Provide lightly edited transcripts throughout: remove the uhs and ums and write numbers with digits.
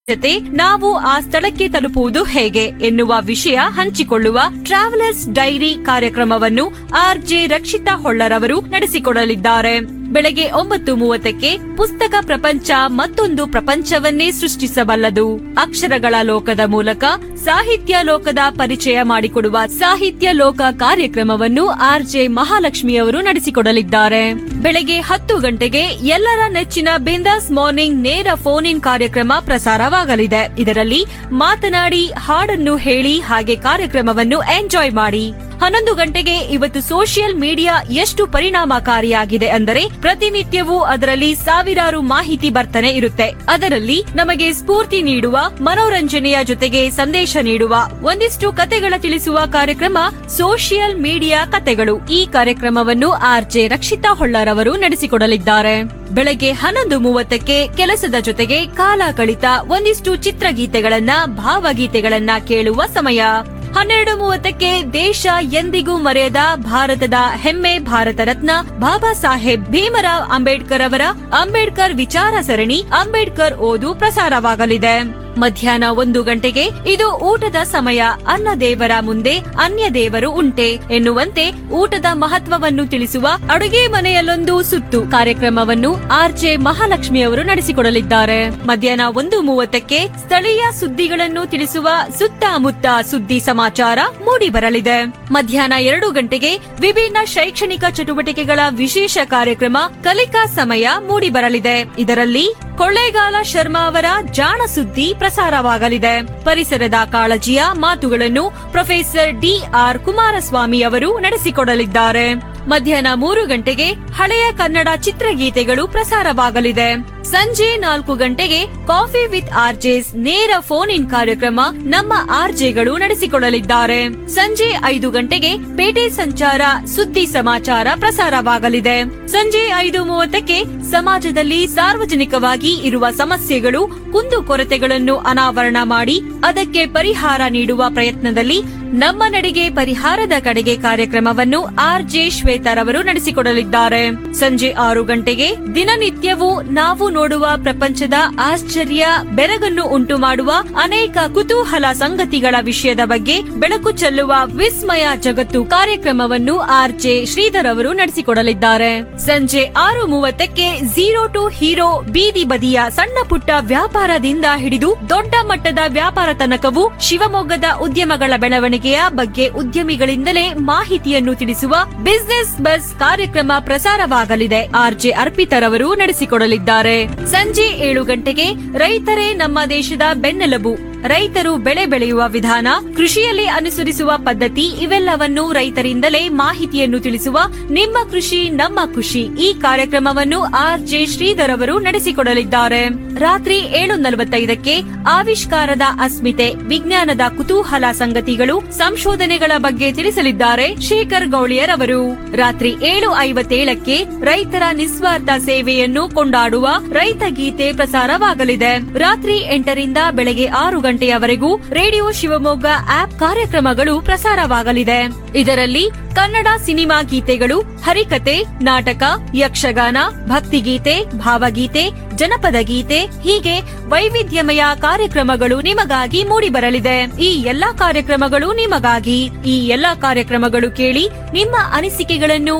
ಜೊತೆ ನಾವು ಆ ಸ್ಥಳಕ್ಕೆ ತಲುಪುವುದು ಹೇಗೆ ಎನ್ನುವ ವಿಷಯ ಹಂಚಿಕೊಳ್ಳುವ ಟ್ರಾವೆಲರ್ಸ್ ಡೈರಿ ಕಾರ್ಯಕ್ರಮವನ್ನು ಆರ್ಜೆ ರಕ್ಷಿತಾ ಹೊಳ್ಳರವರು ನಡೆಸಿಕೊಡಲಿದ್ದಾರೆ. ಬೆಳಗ್ಗೆ 9:30ಕ್ಕೆ ಪುಸ್ತಕ ಪ್ರಪಂಚ ಮತ್ತೊಂದು ಪ್ರಪಂಚವನ್ನೇ ಸೃಷ್ಟಿಸಬಲ್ಲದು. ಅಕ್ಷರಗಳ ಲೋಕದ ಮೂಲಕ ಸಾಹಿತ್ಯ ಲೋಕದ ಪರಿಚಯ ಮಾಡಿಕೊಡುವ ಸಾಹಿತ್ಯ ಲೋಕ ಕಾರ್ಯಕ್ರಮವನ್ನು ಆರ್ಜೆ ಮಹಾಲಕ್ಷ್ಮಿಯವರು ನಡೆಸಿಕೊಡಲಿದ್ದಾರೆ. ಬೆಳಗ್ಗೆ 10 ಗಂಟೆಗೆ ಎಲ್ಲರ ನೆಚ್ಚಿನ ಬಿಂದಾಸ್ ಮಾರ್ನಿಂಗ್ ನೇರ ಫೋನ್ ಇನ್ ಕಾರ್ಯಕ್ರಮ ಪ್ರಸಾರವಾಗಲಿದೆ. ಇದರಲ್ಲಿ ಮಾತನಾಡಿ, ಹಾಡನ್ನು ಹೇಳಿ, ಹಾಗೆ ಕಾರ್ಯಕ್ರಮವನ್ನು ಎಂಜಾಯ್ ಮಾಡಿ. 11 ಗಂಟೆಗೆ ಇವತ್ತು ಸೋಷಿಯಲ್ ಮೀಡಿಯಾ ಎಷ್ಟು ಪರಿಣಾಮಕಾರಿಯಾಗಿದೆ ಅಂದರೆ ಪ್ರತಿನಿತ್ಯವೂ ಅದರಲ್ಲಿ ಸಾವಿರಾರು ಮಾಹಿತಿ ಬರ್ತಾನೆ ಇರುತ್ತೆ. ಅದರಲ್ಲಿ ನಮಗೆ ಸ್ಫೂರ್ತಿ ನೀಡುವ, ಮನೋರಂಜನೆಯ ಜೊತೆಗೆ ಸಂದೇಶ ನೀಡುವ ಒಂದಿಷ್ಟು ಕತೆಗಳ ತಿಳಿಸುವ ಕಾರ್ಯಕ್ರಮ ಸೋಷಿಯಲ್ ಮೀಡಿಯಾ ಕತೆಗಳು. ಈ ಕಾರ್ಯಕ್ರಮವನ್ನು ಆರ್ಜೆ ರಕ್ಷಿತಾ ಹೊಳ್ಳರವರು ನಡೆಸಿಕೊಡಲಿದ್ದಾರೆ. ಬೆಳಗ್ಗೆ 11:30ಕ್ಕೆ ಕೆಲಸದ ಜೊತೆಗೆ ಕಾಲ ಕಳಿತ ಒಂದಿಷ್ಟು ಚಿತ್ರಗೀತೆಗಳನ್ನ, ಭಾವಗೀತೆಗಳನ್ನ ಕೇಳುವ ಸಮಯ. 12:30ಕ್ಕೆ ದೇಶ ಎಂದಿಗೂ ಮರೆಯದ ಭಾರತದ ಹೆಮ್ಮೆ ಭಾರತ ರತ್ನ ಬಾಬಾ ಸಾಹೇಬ್ ಭೀಮರಾವ್ ಅಂಬೇಡ್ಕರ್ ಅವರ ಅಂಬೇಡ್ಕರ್ ವಿಚಾರ ಸರಣಿ ಅಂಬೇಡ್ಕರ್ ಓದು ಪ್ರಸಾರವಾಗಲಿದೆ. ಮಧ್ಯಾಹ್ನ 1 ಗಂಟೆಗೆ ಇದು ಊಟದ ಸಮಯ. ಅನ್ನ ದೇವರ ಮುಂದೆ ಅನ್ಯ ದೇವರು ಉಂಟೆ ಎನ್ನುವಂತೆ ಊಟದ ಮಹತ್ವವನ್ನು ತಿಳಿಸುವ ಅಡುಗೆ ಮನೆಯಲ್ಲೊಂದು ಸುತ್ತು ಕಾರ್ಯಕ್ರಮವನ್ನು ಆರ್ಜೆ ಮಹಾಲಕ್ಷ್ಮಿಯವರು ನಡೆಸಿಕೊಡಲಿದ್ದಾರೆ. ಮಧ್ಯಾಹ್ನ 1:30ಕ್ಕೆ ಸ್ಥಳೀಯ ಸುದ್ದಿಗಳನ್ನು ತಿಳಿಸುವ ಸುತ್ತಮುತ್ತ ಸುದ್ದಿ ಸಮಾಚಾರ ಮೂಡಿಬರಲಿದೆ. ಮಧ್ಯಾಹ್ನ 2 ಗಂಟೆಗೆ ವಿಭಿನ್ನ ಶೈಕ್ಷಣಿಕ ಚಟುವಟಿಕೆಗಳ ವಿಶೇಷ ಕಾರ್ಯಕ್ರಮ ಕಲಿಕಾ ಸಮಯ ಮೂಡಿಬರಲಿದೆ. ಇದರಲ್ಲಿ ಕೊಳ್ಳೇಗಾಲ ಶರ್ಮಾ ಅವರ ಜಾಣ ಸುದ್ದಿ ಪ್ರಸಾರವಾಗಲಿದೆ. ಪರಿಸರದ ಕಾಳಜಿಯ ಮಾತುಗಳನ್ನು ಪ್ರೊಫೆಸರ್ ಡಿ.ಆರ್. ಕುಮಾರಸ್ವಾಮಿ ಅವರು ನಡೆಸಿಕೊಡಲಿದ್ದಾರೆ. ಮಧ್ಯಾಹ್ನ 3 ಗಂಟೆಗೆ ಹಳೆಯ ಕನ್ನಡ ಚಿತ್ರಗೀತೆಗಳು ಪ್ರಸಾರವಾಗಲಿದೆ. ಸಂಜೆ 4 ಗಂಟೆಗೆ ಕಾಫಿ ವಿತ್ ಆರ್ಜೆಸ್ ನೇರ ಫೋನ್ ಇನ್ ಕಾರ್ಯಕ್ರಮ ನಮ್ಮ ಆರ್ಜೆಗಳು ನಡೆಸಿಕೊಡಲಿದ್ದಾರೆ. ಸಂಜೆ 5 ಗಂಟೆಗೆ ಪೇಟೆ ಸಂಚಾರ ಸುದ್ದಿ ಸಮಾಚಾರ ಪ್ರಸಾರವಾಗಲಿದೆ. ಸಂಜೆ 5:30ಕ್ಕೆ ಸಮಾಜದಲ್ಲಿ ಸಾರ್ವಜನಿಕವಾಗಿ ಇರುವ ಸಮಸ್ಯೆಗಳು, ಕುಂದುಕೊರತೆಗಳನ್ನು ಅನಾವರಣ ಮಾಡಿ ಅದಕ್ಕೆ ಪರಿಹಾರ ನೀಡುವ ಪ್ರಯತ್ನದಲ್ಲಿ ನಮ್ಮ ನಡಿಗೆ ಪರಿಹಾರದ ಕಡೆಗೆ ಕಾರ್ಯಕ್ರಮವನ್ನು ಆರ್ಜೆ ಶ್ವೇತರವರು ನಡೆಸಿಕೊಡಲಿದ್ದಾರೆ. ಸಂಜೆ 6 ಗಂಟೆಗೆ ದಿನನಿತ್ಯವೂ ನಾವು ನೋಡುವ ಪ್ರಪಂಚದ ಆಶ್ಚರ್ಯ, ಬೆರಗನ್ನು ಉಂಟು ಮಾಡುವ ಅನೇಕ ಕುತೂಹಲ ಸಂಗತಿಗಳ ವಿಷಯದ ಬಗ್ಗೆ ಬೆಳಕು ಚೆಲ್ಲುವ ವಿಸ್ಮಯ ಜಗತ್ತು ಕಾರ್ಯಕ್ರಮವನ್ನು ಆರ್ಜೆ ಶ್ರೀಧರ್ ಅವರು ನಡೆಸಿಕೊಡಲಿದ್ದಾರೆ. ಸಂಜೆ 6:30ಕ್ಕೆ ಝೀರೋ ಟು ಹೀರೋ ಬೀದಿ ಬದಿಯ ಸಣ್ಣ ಪುಟ್ಟ ವ್ಯಾಪಾರದಿಂದ ಹಿಡಿದು ದೊಡ್ಡ ಮಟ್ಟದ ವ್ಯಾಪಾರ ತನಕವೂ ಶಿವಮೊಗ್ಗದ ಉದ್ಯಮಗಳ ಬೆಳವಣಿಗೆಯ ಬಗ್ಗೆ ಉದ್ಯಮಿಗಳಿಂದಲೇ ಮಾಹಿತಿಯನ್ನು ತಿಳಿಸುವ ಬಿಸಿನೆಸ್ ಬಸ್ ಕಾರ್ಯಕ್ರಮ ಪ್ರಸಾರವಾಗಲಿದೆ. ಆರ್ಜೆ ಅರ್ಪಿತರವರು ನಡೆಸಿಕೊಡಲಿದ್ದಾರೆ. ಸಂಜೆ 7 ಗಂಟೆಗೆ ರೈತರೇ ನಮ್ಮ ದೇಶದ ಬೆನ್ನೆಲುಬು, ರೈತರು ಬೆಳೆ ಬೆಳೆಯುವ ವಿಧಾನ, ಕೃಷಿಯಲ್ಲಿ ಅನುಸರಿಸುವ ಪದ್ಧತಿ ಇವೆಲ್ಲವನ್ನು ರೈತರಿಂದಲೇ ಮಾಹಿತಿಯನ್ನು ತಿಳಿಸುವ ನಿಮ್ಮ ಕೃಷಿ ನಮ್ಮ ಖುಷಿ ಈ ಕಾರ್ಯಕ್ರಮವನ್ನು ಆರ್ಜೆ ಶ್ರೀಧರ್ ಅವರು ನಡೆಸಿಕೊಡಲಿದ್ದಾರೆ. ರಾತ್ರಿ 7:45ಕ್ಕೆ ಆವಿಷ್ಕಾರದ ಅಸ್ಮಿತೆ, ವಿಜ್ಞಾನದ ಕುತೂಹಲ ಸಂಗತಿಗಳು, ಸಂಶೋಧನೆಗಳ ಬಗ್ಗೆ ತಿಳಿಸಲಿದ್ದಾರೆ ಶೇಖರ್ ಗೌಳಿಯರ್ ಅವರು. ರಾತ್ರಿ 7:57ಕ್ಕೆ ರೈತರ ನಿಸ್ವಾರ್ಥ ಸೇವೆಯನ್ನು ಕೊಂಡಾಡುವ ರೈತ ಗೀತೆ ಪ್ರಸಾರವಾಗಲಿದೆ. ರಾತ್ರಿ 8ರಿಂದ ಬೆಳಗ್ಗೆ 6 ಗಂಟೆಯವರೆಗೂ ರೇಡಿಯೋ ಶಿವಮೊಗ್ಗ ಆಪ್ ಕಾರ್ಯಕ್ರಮಗಳು ಪ್ರಸಾರವಾಗಲಿದೆ. ಇದರಲ್ಲಿ ಕನ್ನಡ ಸಿನಿಮಾ ಗೀತೆಗಳು, ಹರಿಕತೆ, ನಾಟಕ, ಯಕ್ಷಗಾನ, ಭಕ್ತಿಗೀತೆ, ಭಾವಗೀತೆ, ಜನಪದ ಗೀತೆ ಹೀಗೆ ವೈವಿಧ್ಯಮಯ ಕಾರ್ಯಕ್ರಮಗಳು ನಿಮಗಾಗಿ ಮೂಡಿಬರಲಿದೆ. ಈ ಎಲ್ಲಾ ಕಾರ್ಯಕ್ರಮಗಳು ನಿಮಗಾಗಿ. ಈ ಎಲ್ಲಾ ಕಾರ್ಯಕ್ರಮಗಳು ಕೇಳಿ ನಿಮ್ಮ ಅನಿಸಿಕೆಗಳನ್ನು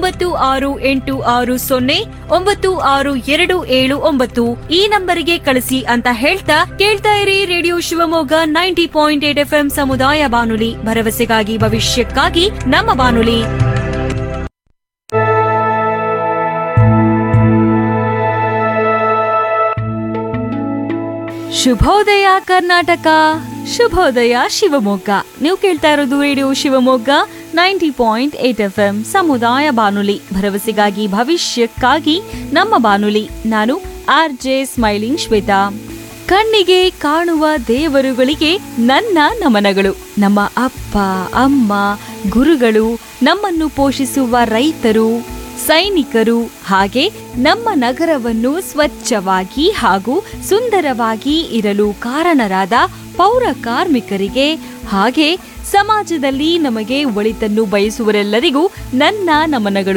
9660962779 ಈ ನಂಬರಿಗೆ ಕಳಿಸಿ ಅಂತ ಹೇಳ್ತಾ ಕೇಳ್ತಾ ಇರಿ ರೇಡಿಯೋ ಶಿವಮೊಗ್ಗ 90.8 FM ಸಮುದಾಯ ಬಾನುಲಿ, ಭರವಸೆಗಾಗಿ ಭವಿಷ್ಯಕ್ಕಾಗಿ ನಮ್ಮ ಬಾನುಲಿ. ಶುಭೋದಯ ಕರ್ನಾಟಕ, ಶುಭೋದಯ ಶಿವಮೊಗ್ಗ. ನೀವು ಕೇಳ್ತಾ ಇರೋದು ರೇಡಿಯೋ ಶಿವಮೊಗ್ಗ 90.8 FM ಸಮುದಾಯ ಬಾನುಲಿ, ಭರವಸೆಗಾಗಿ ಭವಿಷ್ಯಕ್ಕಾಗಿ ನಮ್ಮ ಬಾನುಲಿ. ನಾನು ಆರ್ಜೆ ಸ್ಮೈಲಿಂಗ್ ಶ್ವೇತಾ. ಕಣ್ಣಿಗೆ ಕಾಣುವ ದೇವರುಗಳಿಗೆ ನನ್ನ ನಮನಗಳು. ನಮ್ಮ ಅಪ್ಪ ಅಮ್ಮ, ಗುರುಗಳು, ನಮ್ಮನ್ನು ಪೋಷಿಸುವ ರೈತರು, ಸೈನಿಕರು, ಹಾಗೆ ನಮ್ಮ ನಗರವನ್ನು ಸ್ವಚ್ಛವಾಗಿ ಹಾಗೂ ಸುಂದರವಾಗಿ ಇರಲು ಕಾರಣರಾದ ಪೌರ ಕಾರ್ಮಿಕರಿಗೆ, ಹಾಗೆ ಸಮಾಜದಲ್ಲಿ ನಮಗೆ ಒಳಿತನ್ನು ಬಯಸುವರೆಲ್ಲರಿಗೂ ನನ್ನ ನಮನಗಳು.